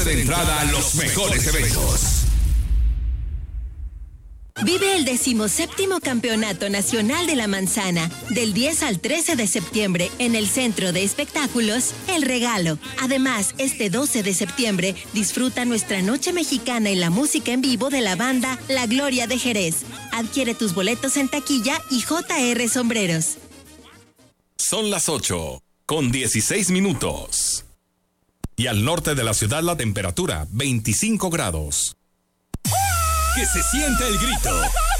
de entrada a los mejores eventos. Vive el 17º Campeonato Nacional de la Manzana, del 10 al 13 de septiembre, en el Centro de Espectáculos El Regalo. Además, este 12 de septiembre, disfruta nuestra noche mexicana y la música en vivo de la banda La Gloria de Jerez. Adquiere tus boletos en taquilla y JR Sombreros. Son las 8:16. Y al norte de la ciudad la temperatura, 25 grados. Que se sienta el grito.